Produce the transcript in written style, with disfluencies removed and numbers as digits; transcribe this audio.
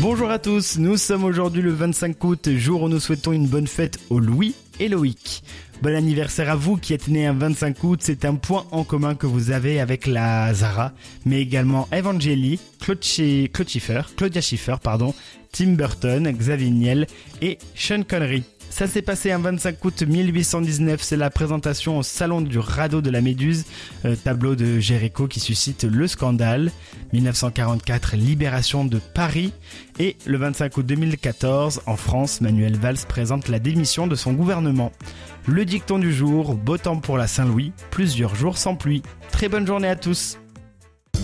Bonjour à tous, nous sommes aujourd'hui le 25 août, jour où nous souhaitons une bonne fête aux Louis et Loïc. Bon anniversaire à vous qui êtes nés un 25 août, c'est un point en commun que vous avez avec la Zara, mais également Evangélie, Claudia Schiffer, Tim Burton, Xavier Niel et Sean Connery. Ça s'est passé un 25 août 1819, c'est la présentation au Salon du Radeau de la Méduse, tableau de Géricault qui suscite le scandale. 1944, libération de Paris. Et le 25 août 2014, en France, Manuel Valls présente la démission de son gouvernement. Le dicton du jour, beau temps pour la Saint-Louis, plusieurs jours sans pluie. Très bonne journée à tous.